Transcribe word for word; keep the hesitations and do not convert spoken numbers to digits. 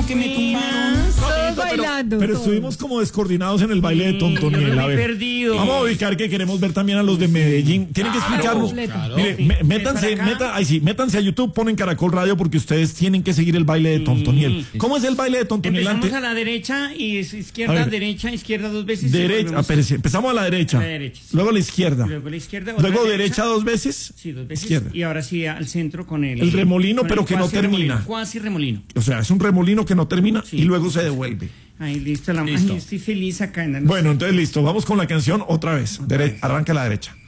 como que me tumbaron. Todos bailando. Pero todos. estuvimos como descoordinados en el baile de Tontoniel. Yo no A me he ver, perdido. vamos a ubicar que queremos ver también a los de Medellín. Tienen que explicarnos. Claro. Mire, Sí. me- métanse, ¿Es para acá? meta, ay, sí, métanse a YouTube, ponen Caracol Radio porque ustedes tienen que seguir el baile de Tontoniel. ¿Cómo es el baile de Tontoniel Empezamos antes? a la derecha y es A izquierda, ver. derecha, izquierda dos veces. y Derecha, volvemos- espérese, empezamos a la derecha, A la derecha, sí. luego a la izquierda, Luego a la izquierda. otra luego derecha dos veces, Sí, dos veces. izquierda. Y ahora sí al centro con el... El remolino, con el pero que no cuasi termina. remolino, Cuasi remolino. O sea, es un remolino que no termina Sí. y luego se devuelve. Ahí, listo. La... Listo. Ay, estoy feliz acá. En la... Bueno, entonces listo, vamos con la canción otra vez. Dere- arranca a la derecha.